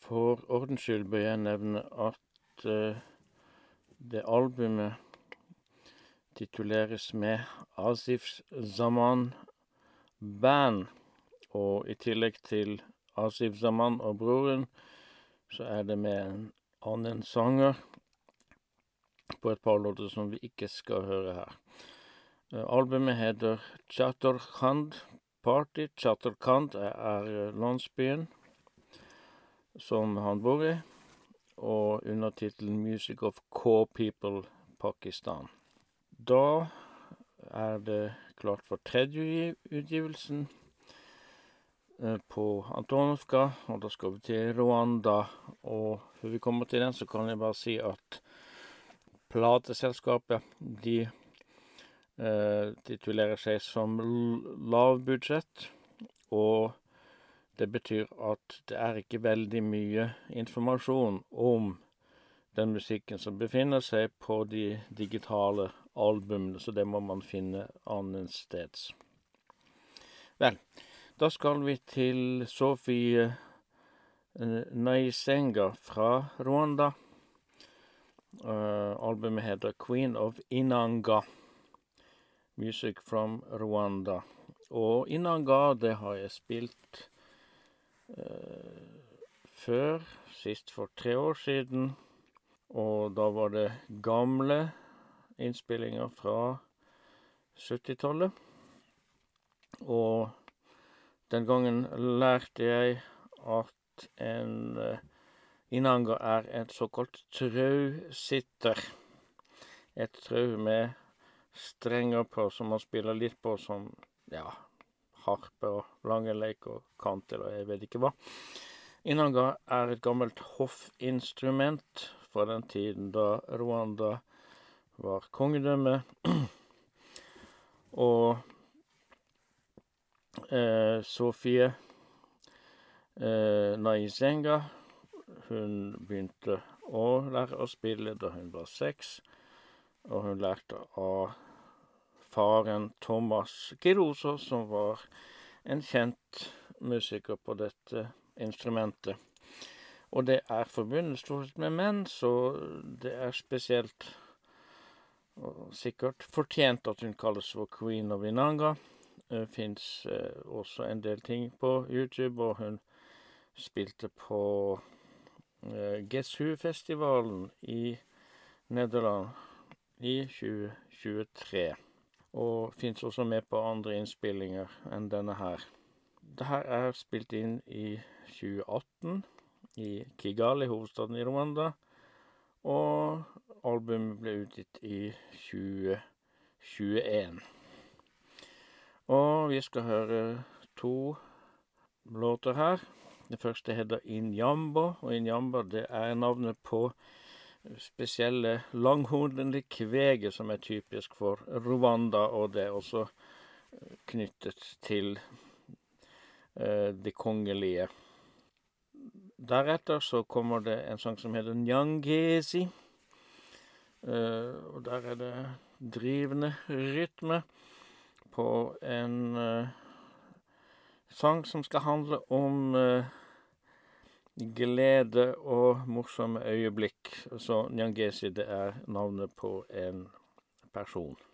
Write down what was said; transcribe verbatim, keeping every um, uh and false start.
For ordens skyld bør jeg nevne at uh, det albumet tituleres med Asif Zaman Band, og i tillegg til Asif Zaman og broren, så er det med en annen sanger på et par låter som vi ikke skal høre her. Uh, albumet heter Chatorkhand Party. Chatorkhand er, er landsbyen som han bor i, og under titelen Music of Core People, Pakistan. Da er det klart for tredje utgivelsen eh, på Antonovka, og da skal vi til Rwanda. Og før vi kommer til den, så kan jeg bare si at plateselskapet, de eh, titulerer seg som lavbudsjett, og det betyr at det er ikke veldig mye informasjon om den musikken som befinner seg på de digitale albumene, så det må man finne annensteds. Vel, da skal vi til Sophie Naisenga fra Rwanda. Uh, albumet heter Queen of Inanga, Music from Rwanda. Og Inanga, det har jeg spilt Uh, før, sist for tre år siden, og da var det gamle innspillinger fra syttitallet. Og den gangen lærte jeg at en uh, Inanga er en såkalt trausitter. Et trau med strenger på som man spiller litt på som, ja, harpe og lange leik og kanter og jeg vet ikke hva. Inanga er et gammelt hoffinstrument fra den tiden da Rwanda var kongedømme. Og eh, Sophie eh, Naisenga, hun begynte å lære å spille da hun var seks, og hun lærte av faren Thomas Kiroso, som var en kjent musiker på dette instrumentet. Og det er forbundet stort sett med menn, så det er spesielt og sikkert fortjent at hun kalles for Queen of Inanga. Det finnes eh, også en del ting på YouTube, og hun spilte på eh, Guess Who-festivalen i Nederland i tjue tjuetre. Og finnes også med på andre innspillinger enn denne her. Dette er spilt inn i tjue atten i Kigali, hovedstaden i Rwanda, og albumet ble utgitt i tjue tjueen. Og vi skal høre to låter her. Det første heter Inyambo, og Inyambo det er navnet på spesielle langhodende kveget som er typisk for Rwanda, og det er også knyttet til eh, det kongelige. Deretter så kommer det en sang som heter Nyangezi, eh, og der er det drivende rytme på en eh, sang som skal handle om eh, glede og morsomme øyeblikk. Så Nyangezi, det er navnet på en person.